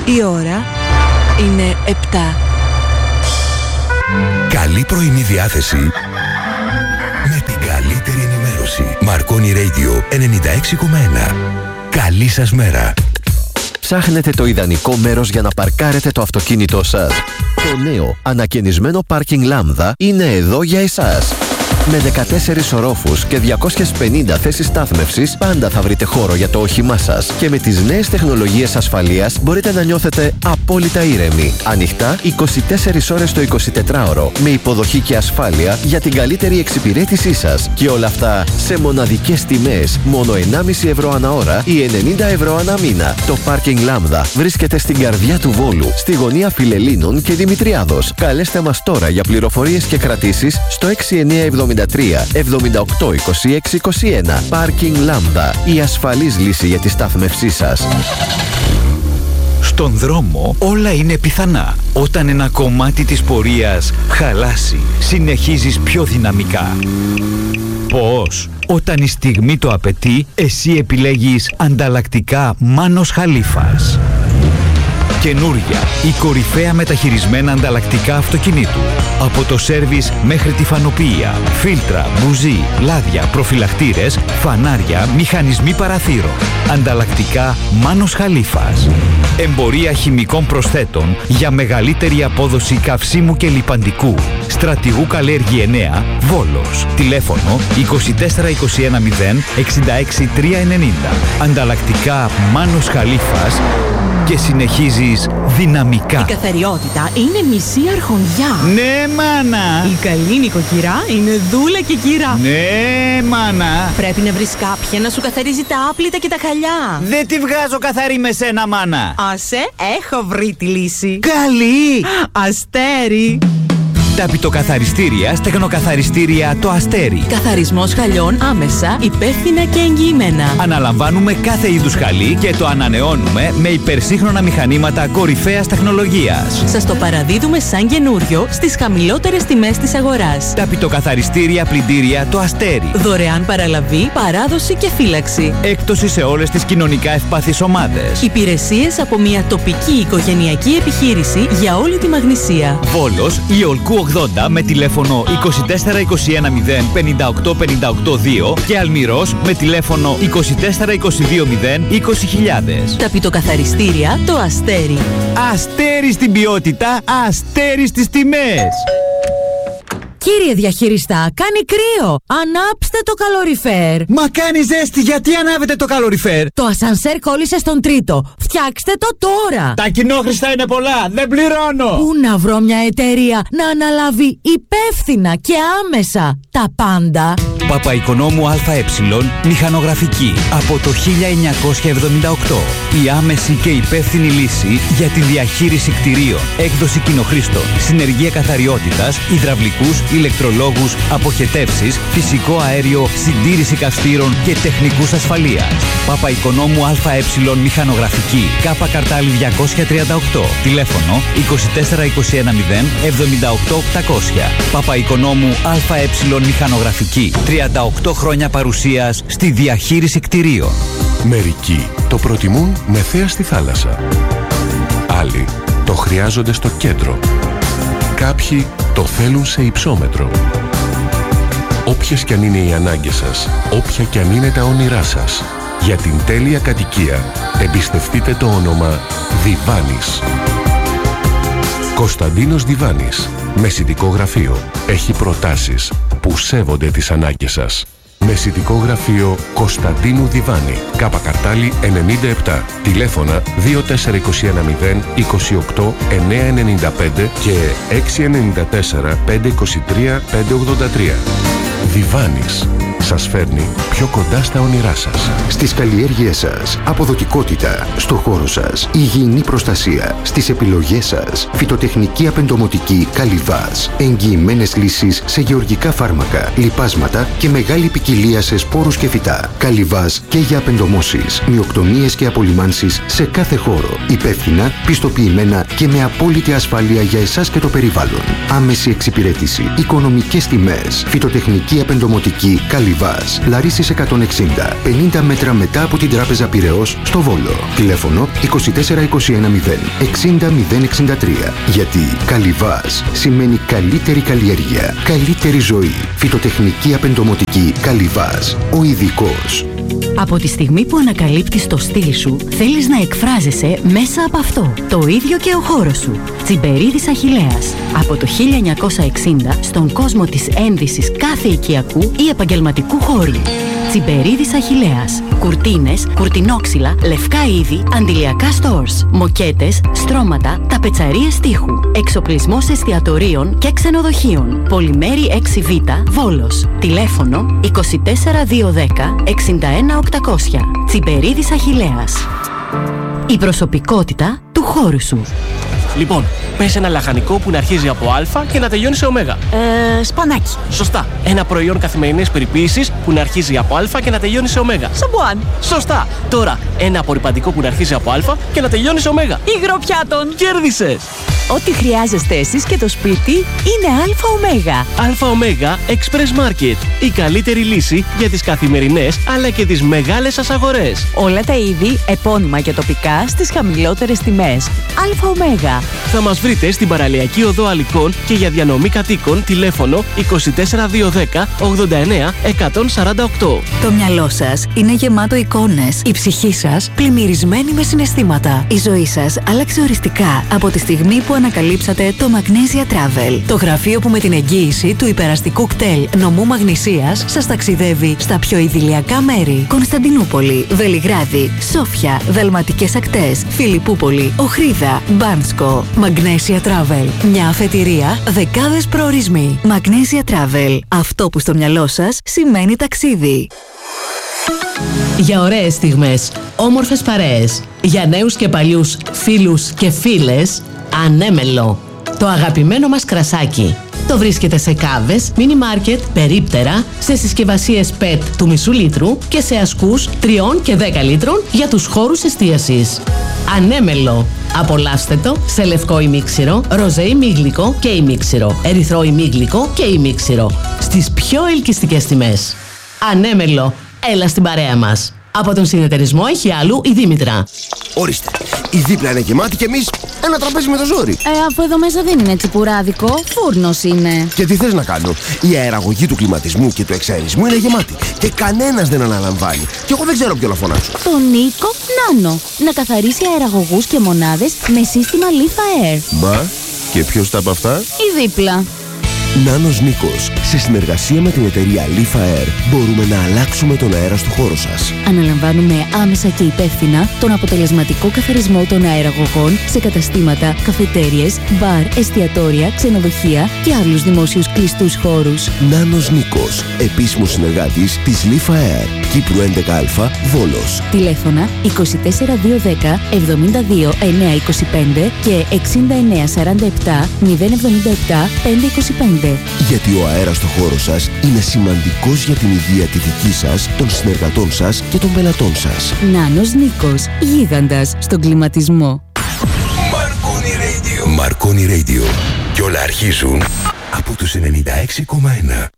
Η ώρα είναι 7. Καλή πρωινή διάθεση με την καλύτερη ενημέρωση. Marconi Radio 96,1. Καλή σας μέρα. Ψάχνετε το ιδανικό μέρος για να παρκάρετε το αυτοκίνητό σας? Το νέο ανακαινισμένο Parking Lambda είναι εδώ για εσάς. Με 14 ορόφους και 250 θέσεις στάθμευσης, πάντα θα βρείτε χώρο για το όχημά σας. Και με τις νέες τεχνολογίες ασφαλείας μπορείτε να νιώθετε απόλυτα ήρεμοι. Ανοιχτά 24 ώρες το 24ωρο, με υποδοχή και ασφάλεια για την καλύτερη εξυπηρέτησή σας. Και όλα αυτά σε μοναδικές τιμές, μόνο 1,5 ευρώ ανά ώρα ή 90 ευρώ ανά μήνα. Το Parking Lambda βρίσκεται στην καρδιά του Βόλου, στη γωνία Φιλελλήνων και Δημητριάδος. Καλέστε μας τώρα για πληροφορίες και κρατήσεις στο 6973 78 26 21. Parking Lambda, η ασφαλής λύση για τη στάθμευσή σας. Στον δρόμο όλα είναι πιθανά. Όταν ένα κομμάτι της πορείας χαλάσει, συνεχίζεις πιο δυναμικά. Πώς? Όταν η στιγμή το απαιτεί, εσύ επιλέγεις ανταλλακτικά Μάνος Χαλίφας. Καινούρια, η κορυφαία μεταχειρισμένα ανταλλακτικά αυτοκινήτου. Από το σέρβις μέχρι τη φανοποίηση, φίλτρα, μπουζί, λάδια, προφυλακτήρες, φανάρια, μηχανισμοί παραθύρων. Ανταλλακτικά Μάνος Χαλίφας. Εμπορία χημικών προσθέτων για μεγαλύτερη απόδοση καυσίμου και λιπαντικού. Στρατηγού Καλέργη 9, Βόλος. Τηλέφωνο 24 21 0 66 390. Ανταλλακτικά Μάνος Χαλίφας. Και συνεχίζεις δυναμικά. Η καθαριότητα είναι μισή αρχοντιά. Ναι, μάνα. Η καλή νοικοκυρά είναι δούλα και κυρά. Ναι, μάνα. Πρέπει να βρεις κάποια να σου καθαρίζει τα άπλυτα και τα χαλιά. Δεν τη βγάζω καθαρή με σένα, μάνα. Άσε, έχω βρει τη λύση. Καλή. Αστέρι. Ταπητοκαθαριστήρια, στεγνοκαθαριστήρια Το Αστέρι. Καθαρισμός χαλιών άμεσα, υπεύθυνα και εγγυημένα. Αναλαμβάνουμε κάθε είδους χαλί και το ανανεώνουμε με υπερσύγχρονα μηχανήματα κορυφαίας τεχνολογίας. Σας το παραδίδουμε σαν καινούριο στις χαμηλότερες τιμές της αγοράς. Ταπητοκαθαριστήρια, πλυντήρια Το Αστέρι. Δωρεάν παραλαβή, παράδοση και φύλαξη. Έκπτωση σε όλες τις κοινωνικά ευπαθείς ομάδες. Υπηρεσίες από μια τοπική οικογενειακή επιχείρηση για όλη τη Μαγνησία. Βόλος, Ιολκού 80 με τηλέφωνο 24 21 0 58 58 2 και Αλμυρός με τηλέφωνο 24 22 0 20.000. Ταπητοκαθαριστήρια Το Αστέρι. Αστέρι στην ποιότητα, αστέρι στις τιμές. Κύριε διαχειριστά, κάνει κρύο. Ανάψτε το καλοριφέρ. Μα κάνει ζέστη, γιατί ανάβετε το καλοριφέρ? Το ασανσέρ κόλλησε στον τρίτο. Φτιάξτε το τώρα. Τα κοινόχρηστα είναι πολλά, δεν πληρώνω. Πού να βρω μια εταιρεία να αναλάβει υπεύθυνα και άμεσα τα πάντα? Παπαϊκονόμου ΑΕ, μηχανογραφική. Από το 1978. Η άμεση και υπεύθυνη λύση για τη διαχείριση κτηρίων. Έκδοση κοινοχρήστων. Συνεργεία καθαριότητας, υδραυλικούς, ηλεκτρολόγους, αποχετεύσεις, φυσικό αέριο, συντήρηση καυστήρων και τεχνικούς ασφαλείας. Παπαϊκονόμου ΑΕ, μηχανογραφική. Κάπα Καρτάλη 238. Τηλέφωνο 24 21 0 78 800. Παπαϊκονόμου ΑΕ, μηχανογραφική. 38 χρόνια παρουσίας στη διαχείριση κτηρίων. Μερικοί το προτιμούν με θέα στη θάλασσα. Άλλοι το χρειάζονται στο κέντρο. Κάποιοι το θέλουν σε υψόμετρο. Όποιες κι αν είναι οι ανάγκες σας, όποια κι αν είναι τα όνειρά σας, για την τέλεια κατοικία εμπιστευτείτε το όνομα Διβάνης. Κωνσταντίνος Διβάνης, μεσητικό γραφείο. Έχει προτάσεις που σέβονται τις ανάγκες σας. Μεσητικό γραφείο Κωνσταντίνου Διβάνη. Κάπα Καρτάλη 97. Τηλέφωνα 24 21 0 28 995 και 694 523 583. Διβάνης. Σας φέρνει πιο κοντά στα όνειρά σας. Στις καλλιέργειές σας, αποδοτικότητα. Στο χώρο σας, υγιεινή προστασία. Στις επιλογές σας, φυτοτεχνική απεντομοτική Καλυβάς. Εγγυημένες λύσεις σε γεωργικά φάρμακα, λιπάσματα και μεγάλη ποικιλία σε σπόρους και φυτά. Καλυβάς και για απεντομώσεις, μυοκτονίες και απολυμάνσεις σε κάθε χώρο. Υπεύθυνα, πιστοποιημένα και με απόλυτη ασφάλεια για εσάς και το περιβάλλον. Άμεση εξυπηρέτηση, οικονομικές τιμές, φυτοτεχνική απεντομοτική Καλυβάς. Καλυβάς, Λαρίσης 160, 50 μέτρα μετά από την Τράπεζα Πειραιώς στο Βόλο. Τηλέφωνο 24210 60063. Γιατί Καλυβάς σημαίνει καλύτερη καλλιέργεια, καλύτερη ζωή. Φυτοτεχνική απεντομοτική Καλυβάς, ο ειδικός. Από τη στιγμή που ανακαλύπτεις το στυλ σου, θέλεις να εκφράζεσαι μέσα από αυτό. Το ίδιο και ο χώρος σου. Τσιμπερίδης Αχιλλέας. Από το 1960 στον κόσμο της ένδυσης κάθε οικιακού ή επαγγελματικού χώρου. Τσιμπερίδης Αχιλλέας. Κουρτίνες, κουρτινόξυλα, λευκά είδη, αντιλιακά stores, μοκέτες, στρώματα, ταπετσαρίες τείχου. Εξοπλισμός εστιατορίων και ξενοδοχείων. Πολυμέρη 6Β, Βόλος. Τηλέφωνο 24210 61800. Τσιμπερίδης Αχιλλέας. Η προσωπικότητα του χώρου σου. Λοιπόν, πες ένα λαχανικό που να αρχίζει από Α και να τελειώνει σε Ω. Σπανάκι. Σωστά. Ένα προϊόν καθημερινής περιποίησης που να αρχίζει από Α και να τελειώνει σε Ω. Σαμπουάν. Σωστά. Τώρα, ένα απορρυπαντικό που να αρχίζει από Α και να τελειώνει σε Ω. Υγροπιάτων. Κέρδισες! Ό,τι χρειάζεστε εσείς και το σπίτι είναι ΑΟ. ΑΟ Express Market. Η καλύτερη λύση για τις καθημερινές αλλά και τις μεγάλες σας αγορές. Όλα τα είδη, επώνυμα και τοπικά στις χαμηλότερες τιμές. ΑΟ. Θα μας βρείτε στην Παραλιακή Οδό Αλικών και για διανομή κατοίκων τηλέφωνο 24210 89 148. Το μυαλό σας είναι γεμάτο εικόνες. Η ψυχή σας πλημμυρισμένη με συναισθήματα. Η ζωή σας άλλαξε οριστικά από τη στιγμή που ανακαλύψατε το Magnesia Travel. Το γραφείο που με την εγγύηση του υπεραστικού κτέλ νομού Μαγνησίας σας ταξιδεύει στα πιο ιδηλιακά μέρη. Κωνσταντινούπολη, Βελιγράδι, Σόφια, Δαλματικές Ακτές, Φιλιππούπολη, Οχρίδα, Μπάνσκο. Magnesia Travel. Μια αφετηρία, δεκάδες προορισμοί. Magnesia Travel. Αυτό που στο μυαλό σας σημαίνει ταξίδι. Για ωραίες στιγμές, όμορφες παρέες. Για νέους και παλιούς φίλους και φίλες, Ανέμελο. Το αγαπημένο μας κρασάκι. Το βρίσκεται σε κάβες, μίνι μάρκετ, περίπτερα, σε συσκευασίες PET του μισού λίτρου και σε ασκούς 3 και 10 λίτρων για τους χώρους εστίασης. Ανέμελο. Απολαύστε το σε λευκό ημίξιρο, ροζέ ημίγλικο και ημίξιρο, ερυθρό ημίγλικο και ημίξιρο. Στις πιο ελκυστικές τιμές. Ανέμελο. Έλα στην παρέα μας. Από τον συνεταιρισμό έχει άλλου η Δήμητρα. Ορίστε, η δίπλα είναι γεμάτη και εμείς ένα τραπέζι με το ζόρι. Αφού εδώ μέσα δεν είναι τσιπουράδικο, φούρνος είναι. Και τι θες να κάνω? Η αεραγωγή του κλιματισμού και του εξαερισμού είναι γεμάτη και κανένας δεν αναλαμβάνει. Και εγώ δεν ξέρω ποιο να φωνάξω. Τον Νίκο Νάνο. Να καθαρίσει αεραγωγούς και μονάδες με σύστημα Leaf Air. Μπα, και ποιος τα από αυτά? Η δίπλα. Νάνος Νίκος. Σε συνεργασία με την εταιρεία Leaf Air μπορούμε να αλλάξουμε τον αέρα στο χώρο σας. Αναλαμβάνουμε άμεσα και υπεύθυνα τον αποτελεσματικό καθαρισμό των αεραγωγών σε καταστήματα, καφετέριες, μπαρ, εστιατόρια, ξενοδοχεία και άλλους δημόσιους κλειστούς χώρους. Νάνος Νίκος. Επίσημος συνεργάτης της Leaf Air. Κύπρου 11Α, Βόλος. Τηλέφωνα 24210 72 925 και 6947 077 525. Γιατί ο αέρας στο χώρο σας είναι σημαντικός για την υγεία τη δική σας, των συνεργατών σας και των πελατών σας. Νάνος Νίκος, γίγαντας στον κλιματισμό. Marconi Radio. Και όλα αρχίζουν από τους 96,1.